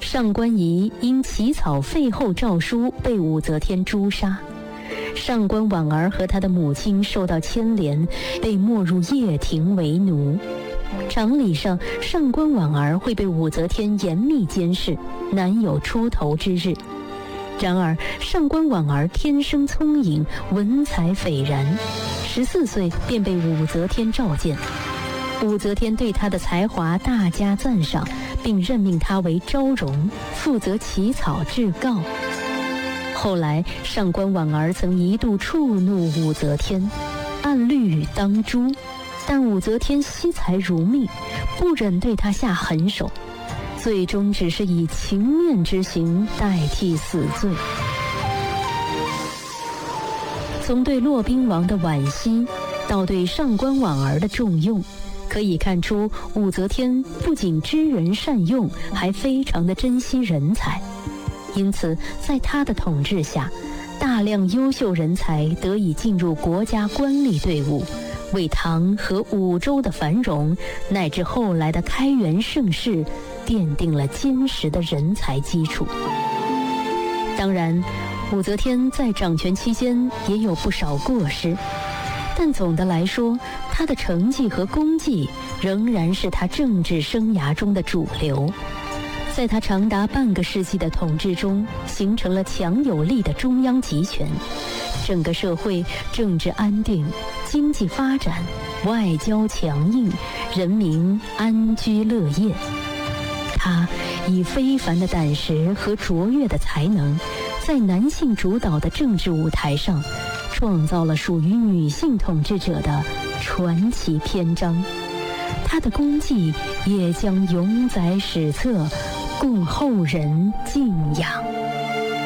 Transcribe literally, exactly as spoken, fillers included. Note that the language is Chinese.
上官仪因起草废后诏书被武则天诛杀，上官婉儿和她的母亲受到牵连，被没入掖庭为奴。常理上，上官婉儿会被武则天严密监视，难有出头之日。然而，上官婉儿天生聪颖，文采斐然，十四岁便被武则天召见。武则天对她的才华大加赞赏，并任命她为昭容，负责起草制告。后来，上官婉儿曾一度触怒武则天，按律当诛，但武则天惜才如命，不忍对她下狠手，最终只是以情面之刑代替死罪。从对骆宾王的惋惜，到对上官婉儿的重用，可以看出武则天不仅知人善用，还非常的珍惜人才。因此，在她的统治下，大量优秀人才得以进入国家官吏队伍，为唐和武周的繁荣，乃至后来的开元盛世，奠定了坚实的人才基础。当然，武则天在掌权期间也有不少过失，但总的来说，她的成绩和功绩仍然是她政治生涯中的主流。在她长达半个世纪的统治中，形成了强有力的中央集权，整个社会政治安定，经济发展，外交强硬，人民安居乐业。她以非凡的胆识和卓越的才能，在男性主导的政治舞台上，创造了属于女性统治者的传奇篇章。她的功绩也将永载史册，供后人敬仰。